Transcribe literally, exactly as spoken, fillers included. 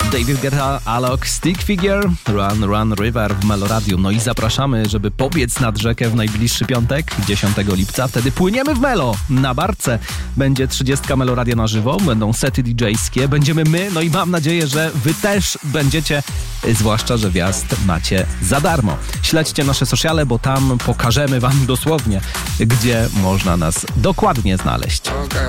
David Guetta, Alok, Stick Figure, Run, Run River w Meloradiu. No i zapraszamy, żeby pobiec nad rzekę w najbliższy piątek, dziesiątego lipca. Wtedy płyniemy w Melo. Na barce będzie trzydziestka Meloradia na żywo, będą sety didżejskie, będziemy my, no i mam nadzieję, że wy też będziecie, zwłaszcza, że wjazd macie za darmo. Śledźcie nasze sociale, bo tam pokażemy wam dosłownie, gdzie można nas dokładnie znaleźć. Okay.